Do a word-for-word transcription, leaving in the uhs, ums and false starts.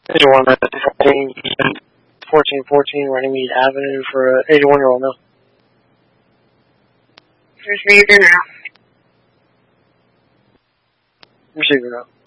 eighty-one fourteen, fourteen fourteen, Runnymede Avenue for an eighty-one-year-old male. Receiver now. Receiver now.